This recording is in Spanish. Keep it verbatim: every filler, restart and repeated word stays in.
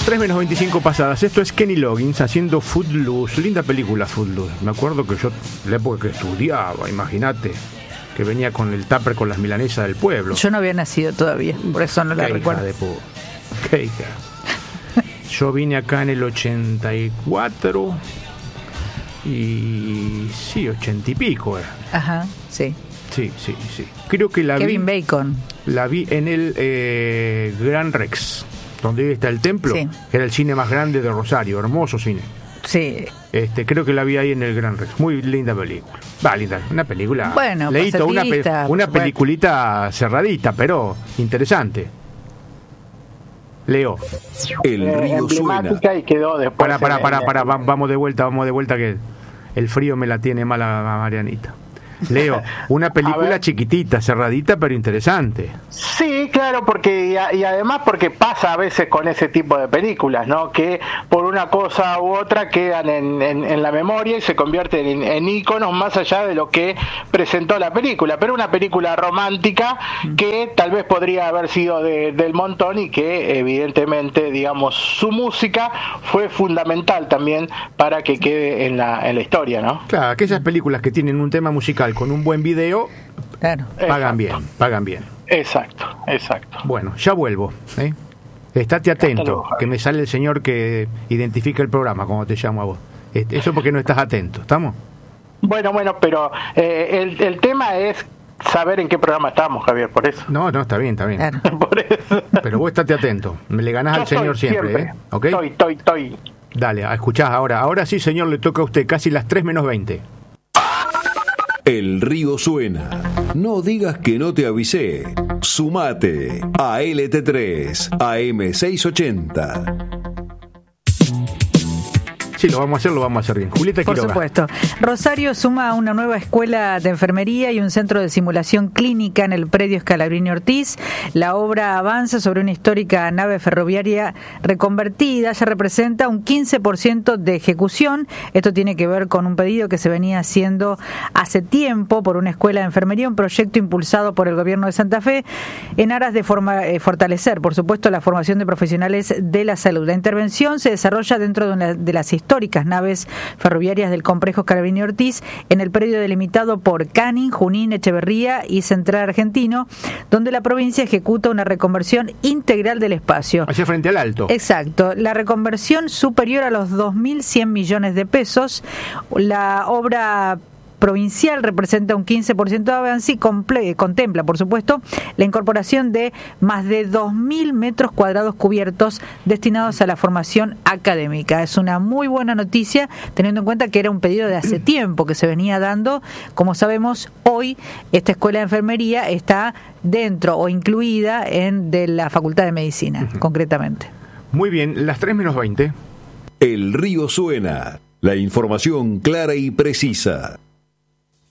tres menos veinticinco pasadas. Esto es Kenny Loggins haciendo Footloose. Linda película Footloose. Me acuerdo que yo, la época que estudiaba, imagínate, que venía con el tupper con las milanesas del pueblo. Yo no había nacido todavía, por eso no la Qué recuerdo. hija de pu- Qué hija. Yo vine acá en el ochenta y cuatro y sí, ochenta y pico era. Ajá, sí. Sí, sí, sí. Creo que la Kevin vi, Bacon. la vi en el eh, Gran Rex, donde hoy está el templo, Sí. que era el cine más grande de Rosario, hermoso cine. Sí. Este, creo que la vi ahí en el Gran Rex. Muy linda película. Va, linda, una película. Bueno, leíto, una, pe- pacetista, una por supuesto. peliculita cerradita, pero interesante. Leo. El Eh, río suena. emblemática y quedó después. Para, para, en- para, en- para, va- vamos de vuelta, vamos de vuelta que el frío me la tiene mala a Marianita. Leo, una película ver. chiquitita, cerradita, pero interesante. Sí, claro, porque y, a- y además porque pasa a veces con ese tipo de películas, ¿no? Que por una cosa u otra quedan en, en, en la memoria y se convierten en, en íconos más allá de lo que presentó la película. Pero una película romántica que tal vez podría haber sido de- del montón y que evidentemente, digamos, su música fue fundamental también para que quede en la, en la historia, ¿no? Claro, aquellas películas que tienen un tema musical con un buen video, Claro. pagan Exacto. bien, pagan bien. Exacto, exacto. Bueno, ya vuelvo. ¿eh? Estate atento, luego, Javi. que me sale el señor que identifica el programa cuando te llamo a vos. Este, Eso porque no estás atento, ¿estamos? Bueno, bueno, pero eh, el, el tema es saber en qué programa estamos, Javier, por eso. No, no, está bien, está bien. Claro. Por eso. Pero vos estate atento. Me le ganás Yo al señor estoy siempre, ¿eh? ¿Ok? Estoy, estoy, estoy. Dale, a escuchás ahora. Ahora sí, señor, le toca a usted. Casi las tres menos veinte. El río suena. No digas que no te avisé. Sumate a L T tres, A M seiscientos ochenta. Sí, lo vamos a hacer, lo vamos a hacer bien. Julieta Por Quiroga. supuesto. Rosario suma una nueva escuela de enfermería y un centro de simulación clínica en el predio Scalabrini Ortiz. La obra avanza sobre una histórica nave ferroviaria reconvertida. Ya representa un quince por ciento de ejecución. Esto tiene que ver con un pedido que se venía haciendo hace tiempo por una escuela de enfermería, un proyecto impulsado por el gobierno de Santa Fe en aras de forma, eh, fortalecer, por supuesto, la formación de profesionales de la salud. La intervención se desarrolla dentro de, una, de las históricas naves ferroviarias del complejo Scalabrini Ortiz en el predio delimitado por Canning, Junín, Echeverría y Central Argentino, donde la provincia ejecuta una reconversión integral del espacio. Hacia frente al alto. Exacto, la reconversión superior a los dos mil cien millones de pesos. La obra provincial representa un quince por ciento de avance y comple- contempla, por supuesto, la incorporación de más de dos mil metros cuadrados cubiertos destinados a la formación académica. Es una muy buena noticia, teniendo en cuenta que era un pedido de hace tiempo que se venía dando. Como sabemos, hoy esta escuela de enfermería está dentro o incluida en de la Facultad de Medicina, uh-huh. concretamente. Muy bien, las tres menos veinte. El río suena. La información clara y precisa.